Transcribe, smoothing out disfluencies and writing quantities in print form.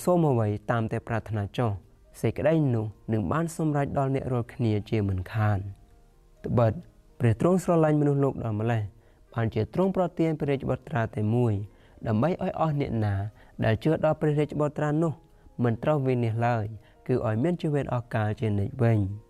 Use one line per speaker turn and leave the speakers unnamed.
សូមអ្វីតាមតែប្រាថ្នាចុះសេចក្តីនោះនឹងបានសម្រេចដល់អ្នករាល់គ្នាជាមិនខានត្បិតព្រះទ្រង់ស្រឡាញ់មនុស្សលោកដល់ម្លេះបានជាទ្រង់ប្រទានព្រះរាជបុត្រាតែមួយដើម្បីឲ្យអស់អ្នកណាដែលជឿដល់ព្រះរាជបុត្រានោះមិនត្រូវវិនាសឡើយគឺឲ្យមានជីវិតអស់កលជានិច្ចវិញ